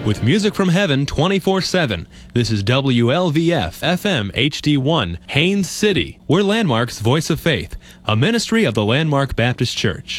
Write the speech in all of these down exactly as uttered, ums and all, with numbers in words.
with music from heaven twenty-four seven. This is W L V F F M H D one, Haines City. We're Landmark's Voice of Faith, a ministry of the Landmark Baptist Church.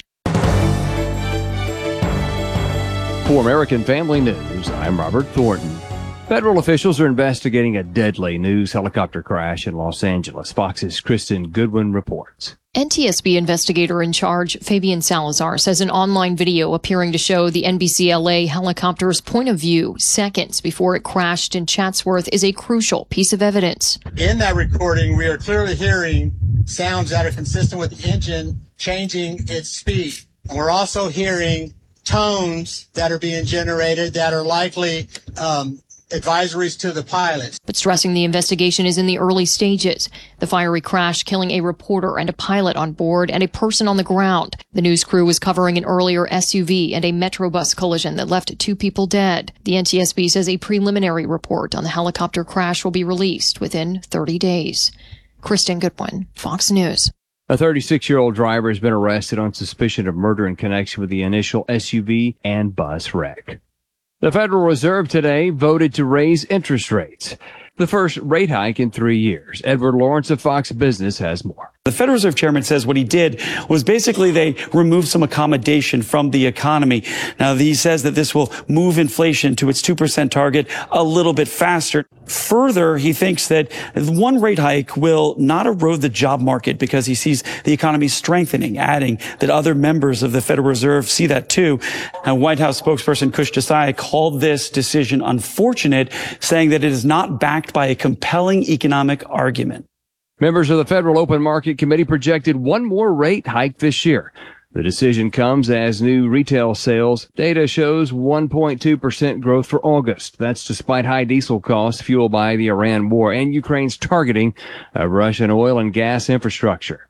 For American Family News, I'm Robert Thornton. Federal officials are investigating a deadly news helicopter crash in Los Angeles. Fox's Kristen Goodwin reports. N T S B investigator in charge, Fabian Salazar, says an online video appearing to show the N B C L A helicopter's point of view seconds before it crashed in Chatsworth is a crucial piece of evidence. In that recording, we are clearly hearing sounds that are consistent with the engine changing its speed. And we're also hearing tones that are being generated that are likely um, advisories to the pilots. But stressing the investigation is in the early stages. The fiery crash killing a reporter and a pilot on board and a person on the ground. The news crew was covering an earlier S U V and a Metrobus collision that left two people dead. The N T S B says a preliminary report on the helicopter crash will be released within thirty days. Kristen Goodwin, Fox News. A thirty-six-year-old driver has been arrested on suspicion of murder in connection with the initial S U V and bus wreck. The Federal Reserve today voted to raise interest rates, the first rate hike in three years. Edward Lawrence of Fox Business has more. The Federal Reserve Chairman says what he did was basically they removed some accommodation from the economy. Now, he says that this will move inflation to its two percent target a little bit faster. Further, he thinks that one rate hike will not erode the job market because he sees the economy strengthening, adding that other members of the Federal Reserve see that too. And White House spokesperson Kush Desai called this decision unfortunate, saying that it is not backed by a compelling economic argument. Members of the Federal Open Market Committee projected one more rate hike this year. The decision comes as new retail sales data shows one point two percent growth for August. That's despite high diesel costs fueled by the Iran war and Ukraine's targeting of Russian oil and gas infrastructure.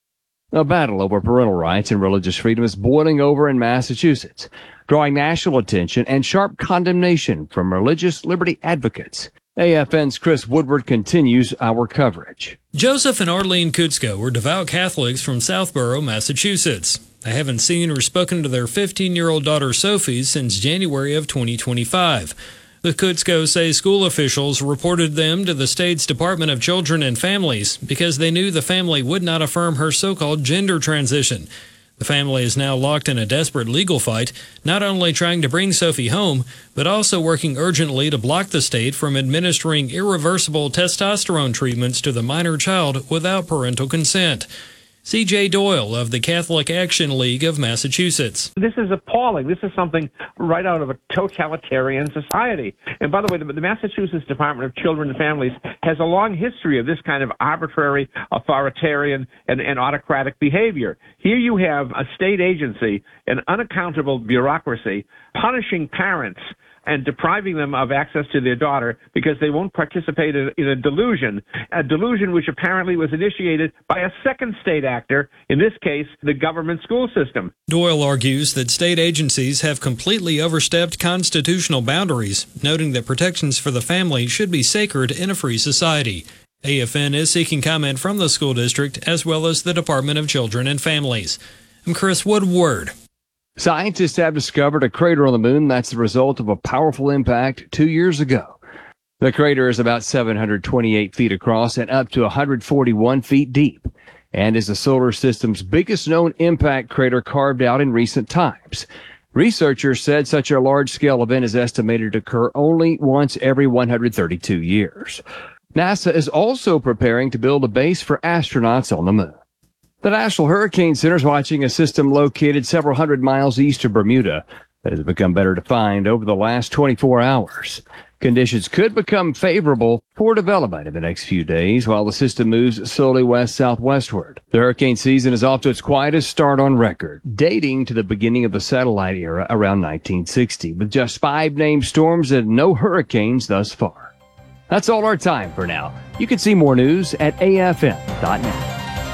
A battle over parental rights and religious freedom is boiling over in Massachusetts, drawing national attention and sharp condemnation from religious liberty advocates. A F N's Chris Woodward continues our coverage. Joseph and Arlene Kutsko were devout Catholics from Southborough, Massachusetts. They haven't seen or spoken to their fifteen-year-old daughter Sophie since January of twenty twenty-five. The Kutskos say school officials reported them to the state's Department of Children and Families because they knew the family would not affirm her so-called gender transition. The family is now locked in a desperate legal fight, not only trying to bring Sophie home, but also working urgently to block the state from administering irreversible testosterone treatments to the minor child without parental consent. C J Doyle of the Catholic Action League of Massachusetts. This is appalling. This is something right out of a totalitarian society. And by the way, the, the Massachusetts Department of Children and Families has a long history of this kind of arbitrary, authoritarian, and, and autocratic behavior. Here you have a state agency, an unaccountable bureaucracy, punishing parents and depriving them of access to their daughter because they won't participate in, in a delusion, a delusion which apparently was initiated by a second state actor, in this case, the government school system. Doyle argues that state agencies have completely overstepped constitutional boundaries, noting that protections for the family should be sacred in a free society. A F N is seeking comment from the school district as well as the Department of Children and Families. I'm Chris Woodward. Scientists have discovered a crater on the moon that's the result of a powerful impact two years ago. The crater is about seven hundred twenty-eight feet across and up to one hundred forty-one feet deep, and is the solar system's biggest known impact crater carved out in recent times. Researchers said such a large-scale event is estimated to occur only once every one hundred thirty-two years. NASA is also preparing to build a base for astronauts on the moon. The National Hurricane Center is watching a system located several hundred miles east of Bermuda that has become better defined over the last twenty-four hours. Conditions could become favorable for development in the next few days while the system moves slowly west-southwestward. The hurricane season is off to its quietest start on record, dating to the beginning of the satellite era around nineteen sixty, with just five named storms and no hurricanes thus far. That's all our time for now. You can see more news at A F M dot net.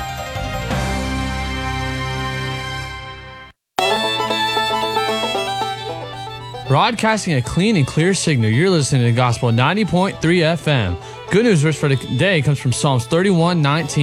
Broadcasting a clean and clear signal, you're listening to Gospel ninety point three F M. Good news verse for the day comes from Psalms thirty-one nineteen.